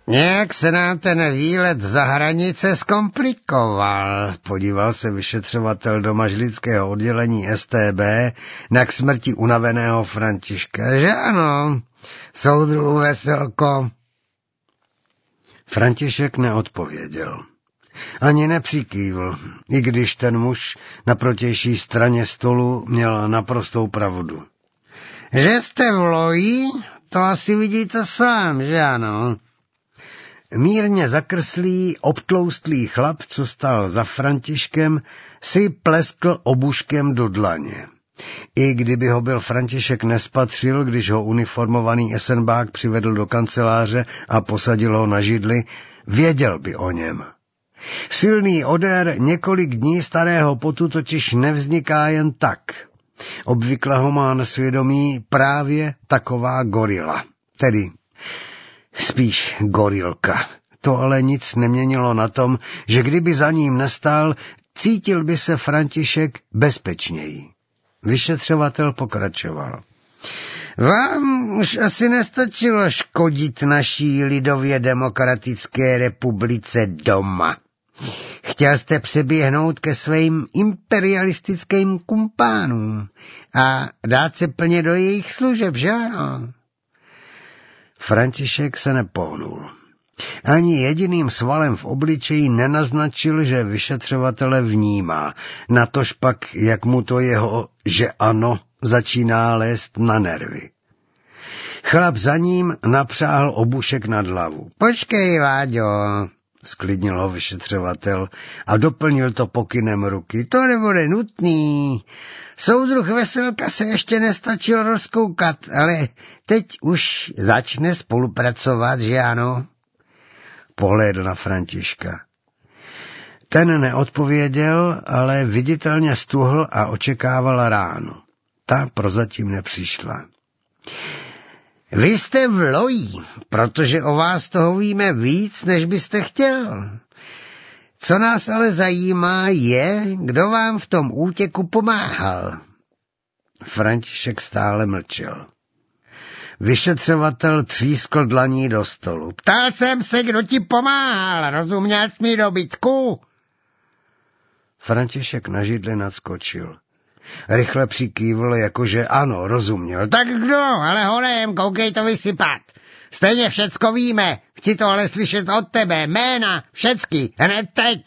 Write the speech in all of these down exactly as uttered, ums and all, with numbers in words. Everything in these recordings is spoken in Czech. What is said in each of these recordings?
Nějak se nám ten výlet za hranice zkomplikoval, podíval se vyšetřovatel do mažlického oddělení S T B na k smrti unaveného Františka. Že ano, soudruhu Veselko? František neodpověděl. Ani nepřikývl, i když ten muž na protější straně stolu měl naprostou pravdu. Že jste v loji, to asi vidíte sám, že ano? Mírně zakrslý, obtloustlý chlap, co stál za Františkem, si pleskl obuškem do dlaně. I kdyby ho byl František nespatřil, když ho uniformovaný esenbák přivedl do kanceláře a posadil ho na židli, věděl by o něm. Silný odér několik dní starého potu totiž nevzniká jen tak. Obvykle ho má na svědomí právě taková gorila, tedy spíš gorilka. To ale nic neměnilo na tom, že kdyby za ním nestál, cítil by se František bezpečněji. Vyšetřovatel pokračoval. Vám už asi nestačilo škodit naší lidově demokratické republice doma. Chtěl jste přeběhnout ke svým imperialistickým kumpánům a dát se plně do jejich služeb, že ano? František se nepohnul. Ani jediným svalem v obličeji nenaznačil, že vyšetřovatele vnímá, natož pak, jak mu to jeho, že ano, začíná lézt na nervy. Chlap za ním napřáhl obušek nad hlavu. Počkej, Láďo, sklidnil ho vyšetřovatel a doplnil to pokynem ruky. To nebude nutný. Soudruh Veselka se ještě nestačil rozkoukat, ale teď už začne spolupracovat, že ano? Pohlédl na Františka. Ten neodpověděl, ale viditelně stuhl a očekával ránu. Ta prozatím nepřišla. Vy jste v loji, protože o vás toho víme víc, než byste chtěl. Co nás ale zajímá je, kdo vám v tom útěku pomáhal. František stále mlčel. Vyšetřovatel třískl dlaní do stolu. Ptal jsem se, kdo ti pomáhal, rozuměl jsi mi, dobytku? František na židli nadskočil. Rychle přikývl, jakože ano, rozuměl. Tak kdo, ale honem, koukej to vysypat. Stejně všecko víme, chci to ale slyšet od tebe, jména, všecky, hned teď.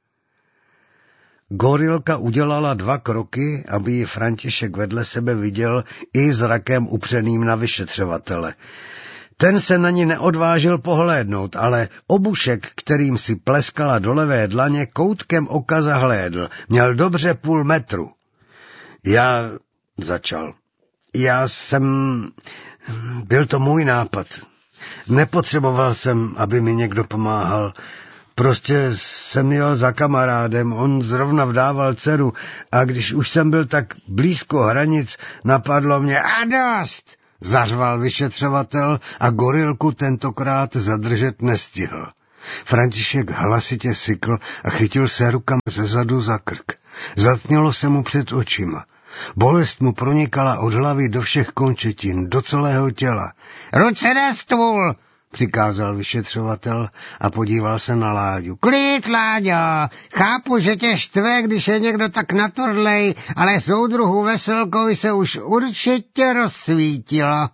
Gorilka udělala dva kroky, aby ji František vedle sebe viděl i zrakem upřeným na vyšetřovatele. Ten se na ní neodvážil pohlédnout, ale obušek, kterým si pleskala do levé dlaně, koutkem oka zahlédl. Měl dobře půl metru. Já začal. Já jsem... Byl to můj nápad. Nepotřeboval jsem, aby mi někdo pomáhal. Prostě jsem jel za kamarádem, on zrovna vdával dceru a když už jsem byl tak blízko hranic, napadlo mě a dost, zařval vyšetřovatel a gorilku tentokrát zadržet nestihl. František hlasitě sykl a chytil se rukama zezadu za krk. Zatmělo se mu před očima. Bolest mu pronikala od hlavy do všech končetin, do celého těla. Ruce na stůl, přikázal vyšetřovatel a podíval se na Láďu. Klid, Láďo, chápu, že tě štve, když je někdo tak natordlej, ale soudruhu Veselkovi se už určitě rozsvítilo.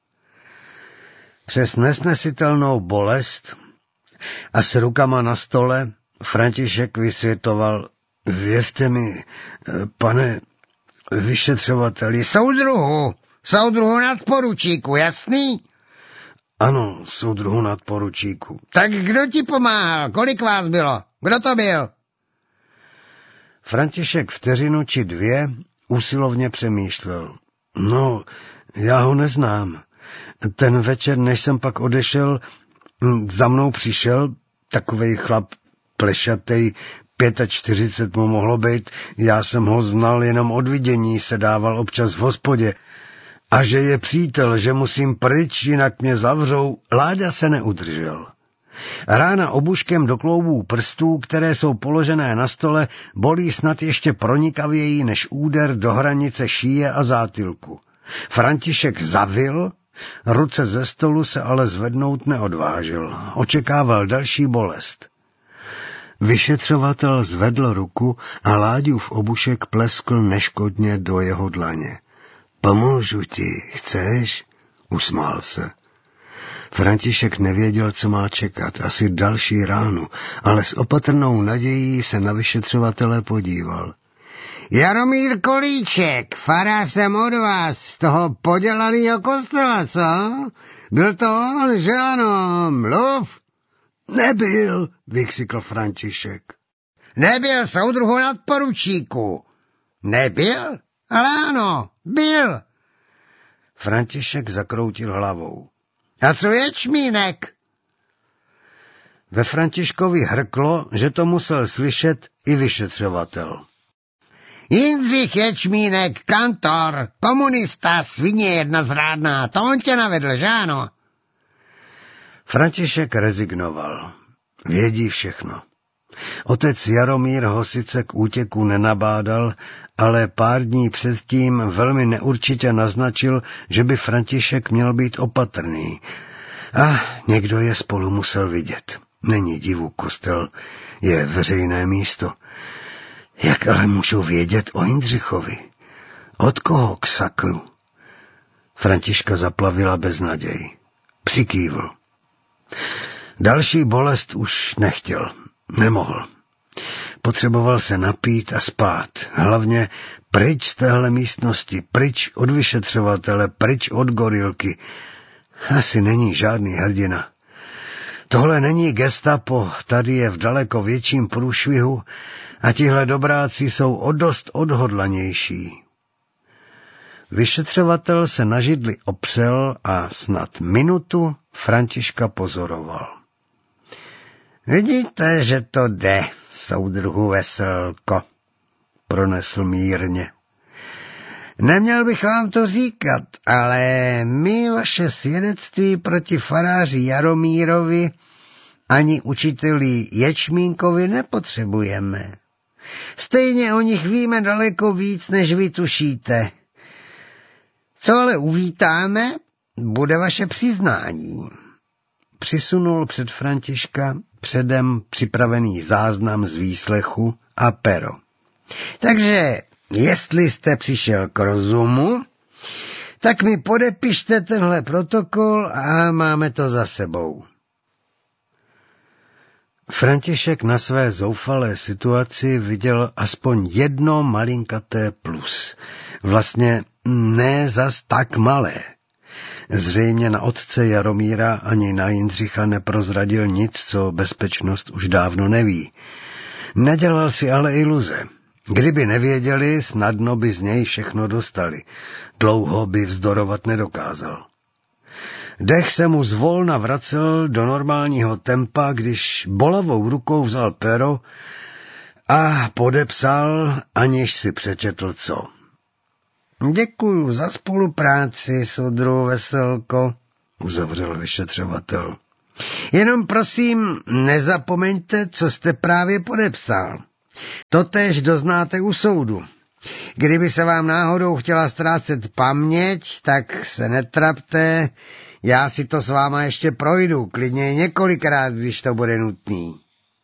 Přes nesnesitelnou bolest a s rukama na stole František vysvětoval, věřte mi, pane vyšetřovateli, soudruhu, soudruhu nadporučíku, jasný? Ano, soudruhu nadporučíku. Tak kdo ti pomáhal? Kolik vás bylo? Kdo to byl? František vteřinu či dvě usilovně přemýšlel. No, já ho neznám. Ten večer, než jsem pak odešel, za mnou přišel takovej chlap plešatej, čtyřicet pět mu mohlo být, já jsem ho znal jenom od vidění, se dával občas v hospodě. A že je přítel, že musím pryč, jinak mě zavřou, Láďa se neudržel. Rána obuškem do kloubů prstů, které jsou položené na stole, bolí snad ještě pronikavěji než úder do hranice šíje a zátylku. František zavil Ruce ze stolu se ale zvednout neodvážil. Očekával další bolest. Vyšetřovatel zvedl ruku a Láďův obušek pleskl neškodně do jeho dlaně. Pomůžu ti, chceš? Usmál se. František nevěděl, co má čekat, asi další ránu, ale s opatrnou nadějí se na vyšetřovatele podíval. Jaromír Kolíček, farář jsem od vás, z toho podělanýho kostela, co? Byl to on, že ano, mluv. Nebyl, vykřikl František. Nebyl, soudruhu nadporučíku. Nebyl? Ale ano, byl. František zakroutil hlavou. A co ječmínek? Ve Františkovi hrklo, že to musel slyšet i vyšetřovatel. Jindřich Ječmínek, kantor, komunista, svině jedna zrádná, to on tě navedl, že ano? František rezignoval. Vědí všechno. Otec Jaromír ho sice k útěku nenabádal, ale pár dní předtím velmi neurčitě naznačil, že by František měl být opatrný. A někdo je spolu musel vidět. Není divu, kostel je veřejné místo. Jak ale můžou vědět o Jindřichovi? Od koho k sakru? Františka zaplavila beznaděj. Přikývl. Další bolest už nechtěl. Nemohl. Potřeboval se napít a spát. Hlavně pryč z téhle místnosti, pryč od vyšetřovatele, pryč od gorilky. Asi není žádný hrdina. Tohle není gestapo, tady je v daleko větším průšvihu a tihle dobráci jsou o dost odhodlanější. Vyšetřovatel se na židli opřel a snad minutu Františka pozoroval. Vidíte, že to jde, soudruhu Veselko, pronesl mírně. Neměl bych vám to říkat, ale my vaše svědectví proti faráři Jaromírovi ani učiteli Ječmínkovi nepotřebujeme. Stejně o nich víme daleko víc, než vy tušíte. Co ale uvítáme, bude vaše přiznání. Přisunul před Františka předem připravený záznam z výslechu a pero. Takže, jestli jste přišel k rozumu, tak mi podepište tenhle protokol a máme to za sebou. František na své zoufalé situaci viděl aspoň jedno malinkaté plus. Vlastně ne zas tak malé. Zřejmě na otce Jaromíra ani na Jindřicha neprozradil nic, co bezpečnost už dávno neví. Nedělal si ale iluze. Kdyby nevěděli, snadno by z něj všechno dostali. Dlouho by vzdorovat nedokázal. Dech se mu zvolna vracel do normálního tempa, když bolavou rukou vzal pero a podepsal, aniž si přečetl co. Děkuju za spolupráci, soudruhu Veselko, uzavřel vyšetřovatel. Jenom prosím, nezapomeňte, co jste právě podepsal. Totéž doznáte u soudu. Kdyby se vám náhodou chtěla ztrácet paměť, tak se netrapte, já si to s váma ještě projdu, klidně několikrát, když to bude nutný.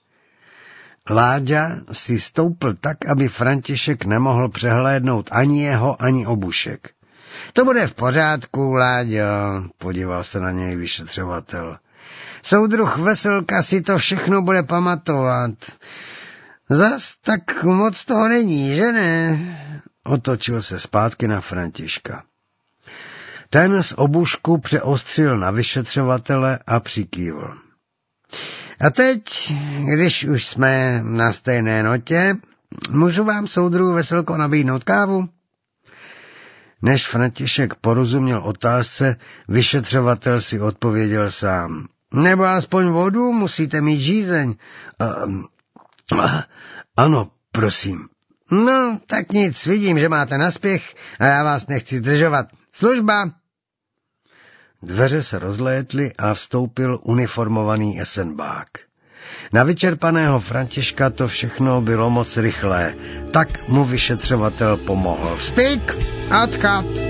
Láďa si stoupl tak, aby František nemohl přehlédnout ani jeho, ani obušek. To bude v pořádku, Láďo, podíval se na něj vyšetřovatel. Soudruh Veselka si to všechno bude pamatovat. Zas tak moc toho není, že ne? Otočil se zpátky na Františka. Ten z obušku přeostřil na vyšetřovatele a přikývl. A teď, když už jsme na stejné notě, můžu vám, soudruhu Veselko, nabídnout kávu? Než František porozuměl otázce, vyšetřovatel si odpověděl sám. Nebo aspoň vodu, musíte mít žízeň. Uh, uh, ano, prosím. No, tak nic, vidím, že máte naspěch a já vás nechci zdržovat. Služba! Dveře se rozlétly a vstoupil uniformovaný esenbák. Na vyčerpaného Františka to všechno bylo moc rychlé, tak mu vyšetřovatel pomohl. Styk, odchod!